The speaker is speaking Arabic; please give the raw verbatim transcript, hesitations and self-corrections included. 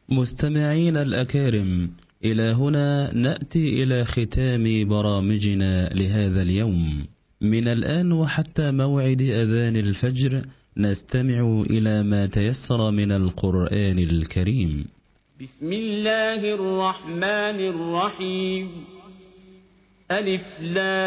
مستمعين الأكارم، إلى هنا نأتي إلى ختام برامجنا لهذا اليوم. من الآن وحتى موعد أذان الفجر نستمع إلى ما تيسر من القرآن الكريم. بسم الله الرحمن الرحيم. ألف لام